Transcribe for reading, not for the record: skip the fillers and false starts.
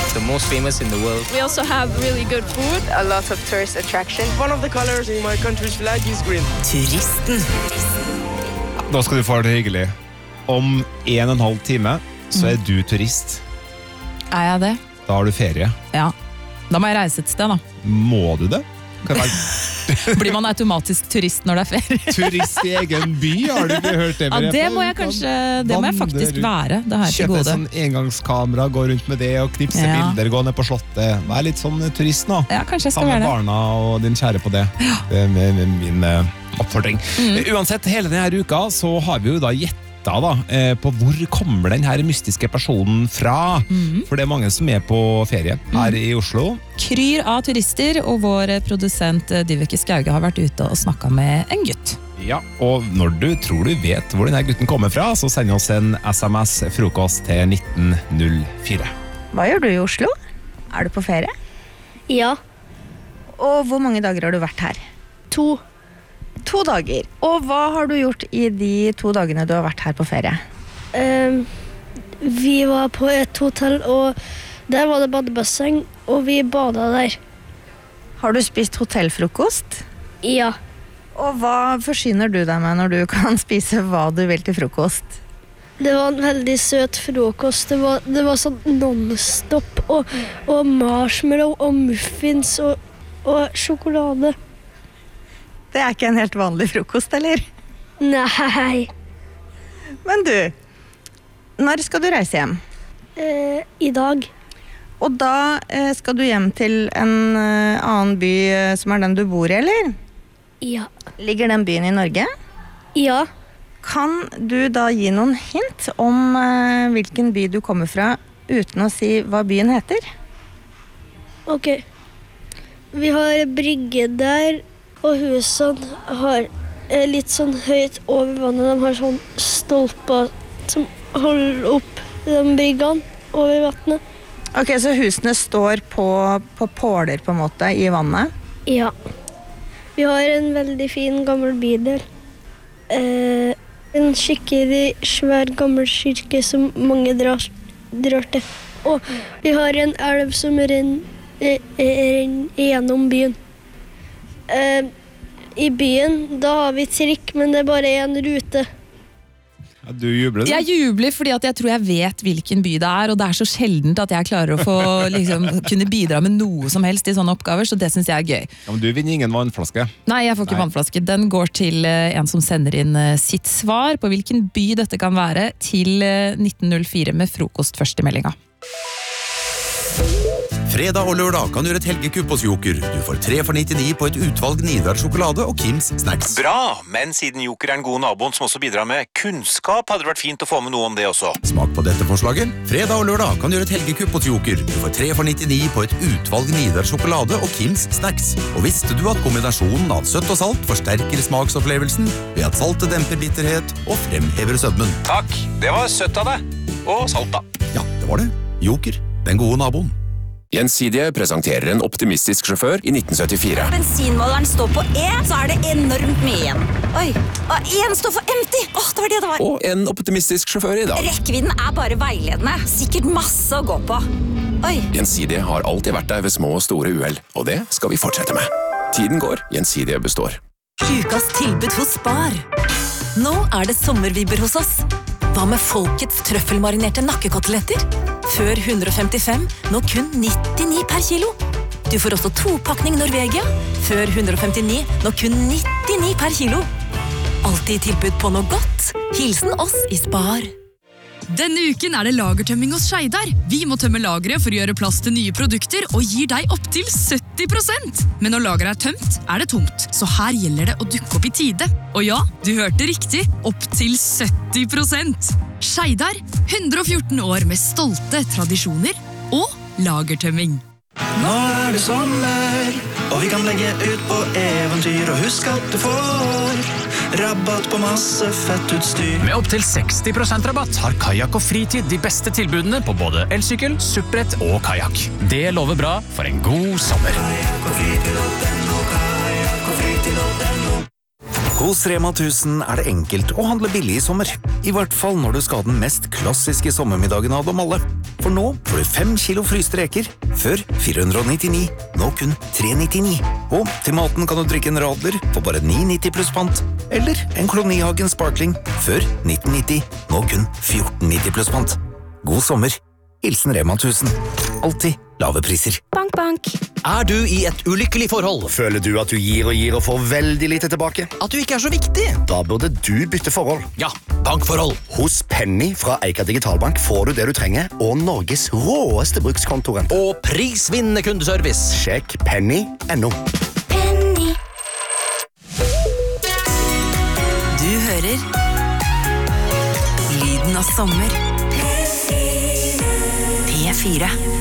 the most famous in the world. We also have really good food. A lot of tourist attraction. One of the colors in my country's flag is green. Turisten. Da skal du få det hyggelig. Om 1,5 time så du turist. Jeg det? Da har du ferie. Ja. Da må jeg reise et sted da. Må du det? Blir man automatisk turist når det ferie? Turist i egen by, har du ikke hørt det? Ja, det må jeg kanskje, det må jeg faktisk være. Det har jeg til gode. Kjøpe sånn engangskamera, gå rundt med det og knipse bilder, gå ned på slottet. Vær litt sånn turist nå. Ja, kanskje jeg skal være det. Ta med barna og din kjære på det. Det er min oppfordring. Uansett, hele denne uka så har vi jo da gjettet på hvor kommer den her mystiske personen fra, for det er mange som er på ferie her i Oslo. Kryr av turister, og vår produsent Dyveke Skauge har vært ute og snakket med en gutt. Ja, og når du tror du vet hvor denne gutten kommer fra, så send oss en SMS frokost til 1904. Hva gjør du i Oslo? Er du på ferie? Ja. Og hvor mange dager har du vært her? 2 dager. Og hva har du gjort i de 2 dagene du har vært her på ferie? Vi var på et hotell, og der var det badebasseng, og vi badet der. Har du spist hotellfrokost? Ja. Og hva forsyner du deg med når du kan spise hva du vil til frokost? Det var en veldig søt frokost. Det var sånn non-stop, og marshmallow, og muffins, og sjokolade. Det er ikke en helt vanlig frokost, eller? Nei. Men du, når skal du reise hjem? I dag. Og da skal du hjem til en annen by som er den du bor i, eller? Ja. Ligger den byen i Norge? Ja. Kan du da gi noen hint om hvilken by du kommer fra, uten å si hva byen heter? Ok. Vi har brygge der, og husene har litt sånn høyt over vannet. De har sånn stolper som holder opp de bryggene over vannet. Ok, så husene står på påler på en måte i vannet? Ja. Vi har en veldig fin gammel bydel. En skikkelig svær gammel kirke som mange drar til. Og vi har en elv som renner gjennom byen. I byen, da har vi trikk, men det er bare en rute. Ja, du jubler da? Jeg jubler fordi at jeg tror jeg vet hvilken by det er, og det er så sjeldent at jeg klarer å få, kunne bidra med noe som helst i sånne oppgaver, så det synes jeg er gøy. Ja, men du vinner ingen vannflaske. Nei, jeg får ikke vannflaske. Den går til en som sender inn sitt svar på hvilken by dette kan være, til 1904 med frokost først i meldinga. Fredag og lørdag kan du gjøre et helgekupp hos Joker. Du får 3 for 99 på et utvalg Nidar sjokolade og Kims snacks. Bra, men siden Joker er en god naboen som også bidrar med kunnskap, hadde det vært fint å få med noe om det også. Smak på dette forslaget. Fredag og lørdag kan du gjøre et helgekupp hos Joker. Du får 3 for 99 på et utvalg Nidar sjokolade og Kims snacks. Og visste du at kombinasjonen av søtt og salt forsterker smaksopplevelsen ved at saltet demper bitterhet og fremhever sødmen? Takk, det var søtt av deg. Og salt da. Ja, det var det. Joker, den gode naboen. Gjensidige presenterer en optimistisk sjåfør i 1974. Bensinmåleren står på E, så er det enormt mye igjen. Oi, og en står for empty. Det var det det var. Og en optimistisk sjåfør i dag. Rekkevidden er bare veiledende. Sikkert masse å gå på. Oi. Gjensidige har alltid vært der ved små og store uheld, og det skal vi fortsette med. Tiden går, Gjensidige består. Ukas tilbud hos Spar. Nå er det sommervibber hos oss. Hva med folkets trøffelmarinerte nakkekoteletter? Før 155, nå kun 99 per kilo. Du får også 2-pakning Norvegia. Før 159, nå kun 99 per kilo. Alltid tilbud på noe godt. Hilsen oss i Spar. Denne uken er det lagertømming hos Scheidar. Vi må tømme lageret for å gjøre plass til nye produkter og gir deg opp til 70%. Men når lageret er tømt, er det tomt. Så her gjelder det å dukke opp i tide. Og ja, du hørte riktig. Opp til 70%. Scheidar, 114 år med stolte tradisjoner og lagertømming. Nå er det sommer, og vi kan legge ut på eventyr. Og husk at du får rabatt på masse fett utstyr. Med opp til 60% rabatt har Kajak og Fritid de beste tilbudene på både elsykkel, suppbrett og kajak. Det lover bra for en god sommer. Kajak og Fritid.no, Kajak og Fritid.no. Hos Rema 1000 det enkelt å handle billig I sommer. I hvert fall når du skal ha den mest klassiske sommermiddagen av dem alle. For nå får du 5 kilo fryste reker, før 499, nå kun 399. Og til maten kan du drikke en radler for bare 9,90 pluss pant. Eller en Kolonihagen Sparkling, før 1990, nå kun 14,90 pluss pant. God sommer. Hilsen Rema 1000. Alltid lave priser. Bank, bank. Du I et ulykkelig forhold? Føler du at du gir og får veldig lite tilbake? At du ikke så viktig? Da burde du bytte forhold. Ja, bankforhold. Hos Penny fra Eika Digitalbank får du det du trenger, og Norges råeste brukskontoren. Og prisvinnende kundeservice. Sjekk penny.no. Penny. Du hører Lyden av sommer. P4.